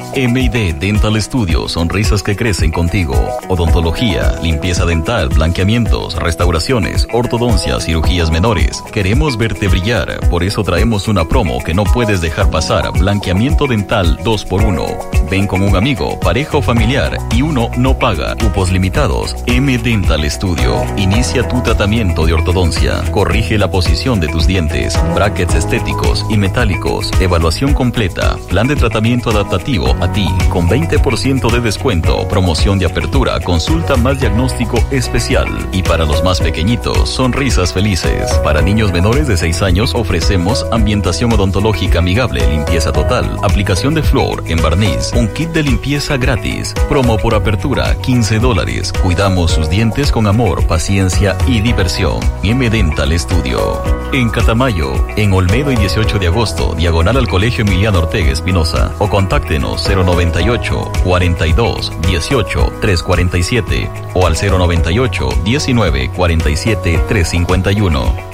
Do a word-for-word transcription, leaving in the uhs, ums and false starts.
M D Dental Studio, sonrisas que crecen contigo. Odontología, limpieza dental, blanqueamientos, restauraciones, ortodoncia, cirugías menores. Queremos verte brillar, por eso traemos una promo que no puedes dejar pasar. Blanqueamiento dental dos por uno. Ven con un amigo, pareja o familiar y uno no paga. Cupos limitados. M Dental Studio. Inicia tu tratamiento de ortodoncia. Corrige la posición de tus dientes. Brackets estéticos y metálicos. Evaluación completa. Plan de tratamiento adaptativo a ti con veinte por ciento de descuento. Promoción de apertura. Consulta más diagnóstico especial. Y para los más pequeñitos, sonrisas felices. Para niños menores de seis años ofrecemos ambientación odontológica amigable, limpieza total, aplicación de flúor en barniz, un kit de limpieza gratis. Promo por apertura, quince dólares. Cuidamos sus dientes con amor, paciencia y diversión. M Dental Studio. En Catamayo, en Olmedo y dieciocho de agosto, diagonal al Colegio Emiliano Ortega Espinosa. O contáctenos cero noventa y ocho, cuarenta y dos, dieciocho, trescientos cuarenta y siete o al cero noventa y ocho, diecinueve, cuarenta y siete, trescientos cincuenta y uno.